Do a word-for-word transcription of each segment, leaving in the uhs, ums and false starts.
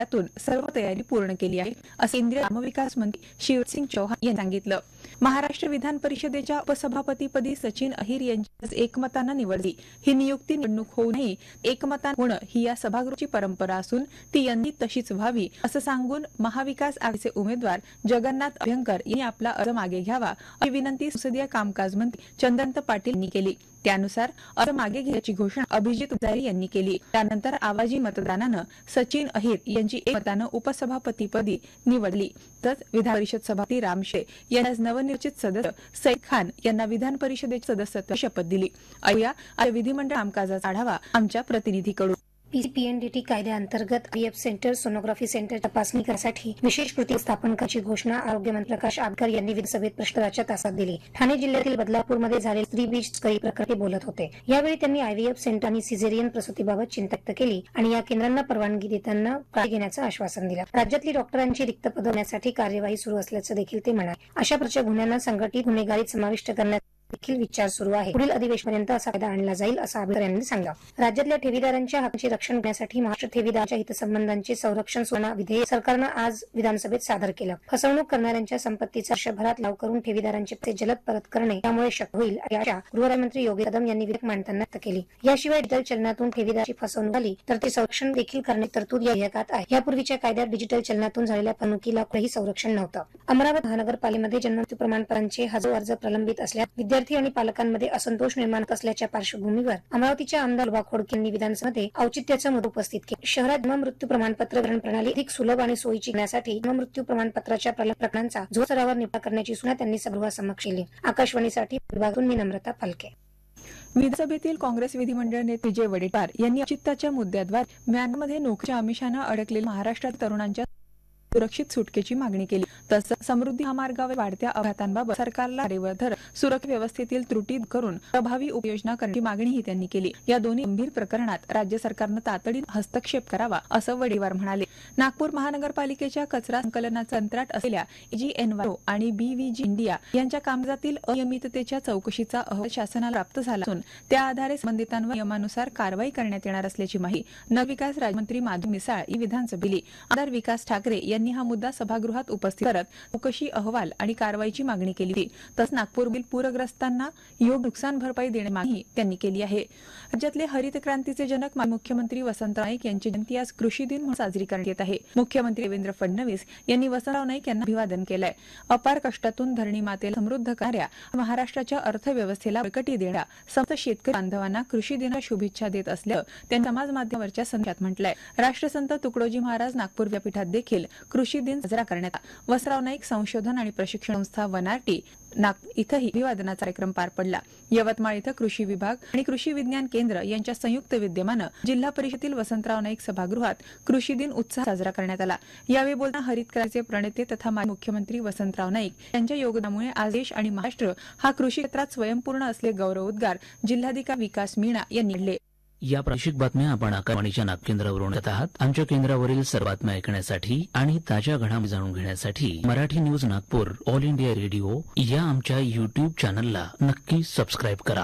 यातून सर्व तयारी पूर्ण केली आहे, असे केंद्रीय ग्रामविकास मंत्री शिवराज चौहान यांनी सांगितलं. महाराष्ट्र विधान परिषदेच्या उपसभापतीपदी सचिन अहिर यांची एकमतानं निवडली. ही नियुक्ती निवडणूक होऊ नये, एकमतानं होणं ही या सभागृहाची परंपरा असून ती यंदी तशीच व्हावी, असं सांगून महाविकास आघाडीचे उमेदवार जगन्नाथ अभ्यंकर यांनी आपला अर्ज मागे घ्यावा अशी विनंती संसदीय कामकाज मंत्री चंद्रकांत पाटील यांनी केली. त्यानुसार अर्ज मागे घेण्याची घोषणा अभिजित पुजारी यांनी केली. त्यानंतर आवाजी मतदानानं सचिन अहिर यांची एकमतानं उपसभापतीपदी निवडली. तसंच विधान परिषद सभापती राम शेठ यांना नवनिर्वाचित सदस्य सईद खान यांना विधान परिषदेचे सदस्यत्वाची शपथ दिली. ऐकूया आज विधिमंडळ कामकाजाचा आढावा आमच्या प्रतिनिधीकडून. पीएनडीटी कायद्याअंतर्गत आयव्हीएफ सेंटर, सोनोग्राफी सेंटर तपासणी करण्यासाठी विशेष कृती स्थापन करण्याची घोषणा आरोग्यमंत्री प्रकाश आंबेडकर यांनी विधानसभेत प्रश्नोत्तराच्या तासात दिली. ठाणे जिल्ह्यातील बदलापूरमध्ये झालेल्या स्त्रीबीज तस्करी प्रकरणी बोलत होते. यावेळी त्यांनी आयव्हीएफ सेंटर आणि सिझेरियन प्रसूतीबाबत चिंता व्यक्त केली आणि या केंद्रांना परवानगी देताना काळजी घेण्याचं आश्वासन दिलं. राज्यातली डॉक्टरांची रिक्त पदं भरण्यासाठी कार्यवाही सुरू असल्याचं देखील ते म्हणाले. अशा प्रकारच्या गुन्ह्यांना संघटित गुन्हेगारीत समाविष्ट करण्यात देखील विचार सुरू आहे. पुढील अधिवेशनापर्यंत असा कायदा आणला जाईल असं आंबेडकर यांनी सांगितलं. राज्यातल्या ठेवीदारांच्या हक्कांचे रक्षण करण्यासाठी महाराष्ट्र ठेवीदारांच्या हितसंबंधांचे संरक्षण सुधारणा विधेयक सरकारनं आज विधानसभेत सादर केलं. फसवणूक करणाऱ्यांच्या संपत्तीचा वर्षभरात लाव करून ठेवीदारांचे पैसे जलद परत करणे यामुळे शक्य होईल अशी आशा गृहराज्यमंत्री योगी कदम यांनी विधेयक मांडताना व्यक्त केली. याशिवाय डिजिटल चलनातून ठेवीदाराची फसवणूक झाली तर ते संरक्षण देखील करण्याची तरतूद या विधेयकात आहे. यापूर्वीच्या कायद्यात डिजिटल चलनातून झालेल्या फसवणुकीला कुठेही संरक्षण नव्हतं. अमरावती महानगरपालिकेमध्ये जन्ममृत्यू प्रमाणपत्रांचे हजारो अर्ज प्रलंबित असल्यास विद्यार्थी आणि पालकांमध्ये असंतोष निर्माण असल्याच्या पार्श्वभूमीवर अमरावतीच्या आमदार लुबा खोडके यांनी विधानसभेमध्ये औचित्याचा मुद्दा उपस्थित केला. शहरात जन्ममृत्यू प्रमाणपत्र वितरण प्रणाली अधिक सुलभ आणि सोयीची करण्यासाठी जन्ममृत्यू प्रमाणपत्राच्या प्रकरणांचा जोर स्तरावर निपटारा करण्याची सूचना त्यांनी सभागृहासमक्ष केली. आकाशवाणीसाठी विभागातून मी नम्रता फालके. विधानसभेतील काँग्रेस विधिमंडळ नेते विजय वडेट्टीवार यांनी औचित्याच्या मुद्द्याद्वारे म्यानमारमध्ये नोकरीच्या आमिषानं अडकलेल्या महाराष्ट्रात तरुणांच्या सुरक्षित सुटकेची मागणी केली. तसंच समृद्धी महामार्गावर वाढत्या अपघातांबाबत सरकारला धारेवर धरत सुरक्षा व्यवस्थेतील त्रुटी करून प्रभावी उपाययोजना करण्याची मागणीही त्यांनी केली. या दोन्ही गंभीर प्रकरणात राज्य सरकारनं तातडीनं हस्तक्षेप करावा असं वडेट्टीवार म्हणाले. नागपूर महानगरपालिकेच्या कचरा संकलनाचं कंत्राट असलेल्या एजीएनवायो आणि बीव्हीजी इंडिया यांच्या कामकाजातील अनियमिततेच्या चौकशीचा अहवाल शासनाला प्राप्त झाला असून त्या आधारे संबंधितांवर नियमानुसार कारवाई करण्यात येणार असल्याची माहिती नगरविकास राज्यमंत्री माधव मिसाळ यांनी विधानसभेत दिली. आमदार विकास ठाकरे यांनी हा मुद्दा सभागृहात उपस्थित करत चौकशी अहवाल आणि कारवाईची मागणी केली होती. तसंच नागपूरमधील पूरग्रस्तांना योग्य नुकसान भरपाई देण्याची मागणी त्यांनी केली आहे. राज्यातले हरित क्रांतीचे जनक माजी मुख्यमंत्री वसंतराव नाईक यांची जयंती आज कृषी दिन म्हणून साजरी करण्यात येत आहे. मुख्यमंत्री देवेंद्र फडणवीस यांनी वसंतराव नाईक यांना अभिवादन केलंय. अपार कष्टातून धरणी मातेला समृद्ध करणाऱ्या महाराष्ट्राच्या अर्थव्यवस्थेला बळकटी देणाऱ्या समस्त शेतकरी बांधवांना कृषी दिनाच्या शुभेच्छा देत असल्याचं त्यांनी समाज माध्यमावरच्या संदेशात म्हटलंय. राष्ट्रसंत तुकडोजी महाराज नागपूर विद्यापीठात देखील कृषी दिन साजरा करण्यात आला. वसंतराव नाईक संशोधन आणि प्रशिक्षण संस्था वनारटी नागपूर इथंही अभिवादनाचा कार्यक्रम पार पडला. यवतमाळ इथं कृषी विभाग आणि कृषी विज्ञान केंद्र यांच्या संयुक्त विद्यमानं जिल्हा परिषदेतील वसंतराव नाईक सभागृहात कृषी दिन उत्साह साजरा करण्यात आला. यावेळी बोलताना हरित क्रांतीचे प्रणेते तथा माजी मुख्यमंत्री वसंतराव नाईक यांच्या योगदानामुळे आज देश आणि महाराष्ट्र हा कृषी क्षेत्रात स्वयंपूर्ण असले गौरव उद्गार जिल्हाधिकारी विकास मीणा यांनी दिले. या प्रादेशिक बातम्या आपण आकाशवाणीच्या नागपूर केंद्रावरून ऐकत आहात. आमच्या केंद्रावरील सर्व बातम्या ऐकण्यासाठी आणि ताज्या घडामोडी जाणून घेण्यासाठी Marathi news Nagpur all India radio या आमच्या युट्यूब चॅनलला नक्की सबस्क्राईब करा.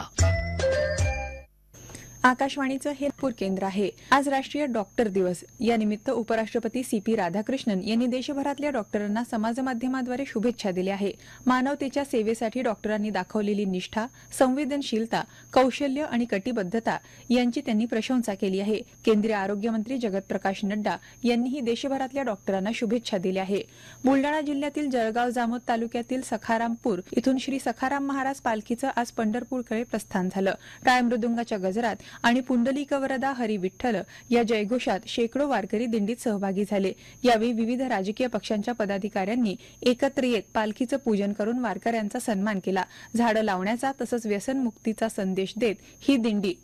आकाशवाणीचं हे नागपूर केंद्र आहे. आज राष्ट्रीय डॉक्टर दिवस. या निमित्त उपराष्ट्रपती सी पी राधाकृष्णन यांनी देशभरातल्या डॉक्टरांना समाजमाध्यमाद्वारे शुभेच्छा दिल्या आहे. मानवतेच्या सेवेसाठी डॉक्टरांनी दाखवलेली निष्ठा, संवेदनशीलता, कौशल्य आणि कटिबद्धता यांची त्यांनी प्रशंसा केली आहे. केंद्रीय आरोग्यमंत्री जगत प्रकाश नड्डा यांनीही देशभरातल्या डॉक्टरांना शुभेच्छा दिल्या आहे. बुलडाणा जिल्ह्यातील जळगाव जामोद तालुक्यातील सखारामपूर इथून श्री सखाराम महाराज पालखीचं आज पंढरपूरकडे प्रस्थान झालं. टाळ मृदुंगाच्या गजरात आणि पुंडलिक वरदा हरी विठ्ठल या जयघोषात शेकडो वारकरी दिंडीत सहभागी झाले. यावेळी विविध राजकीय पक्षांच्या पदाधिकाऱ्यांनी एकत्र येत पालखीचं पूजन करून वारकऱ्यांचा सन्मान केला. झाडं लावण्याचा तसंच व्यसनमुक्तीचा संदेश देत ही दिंडी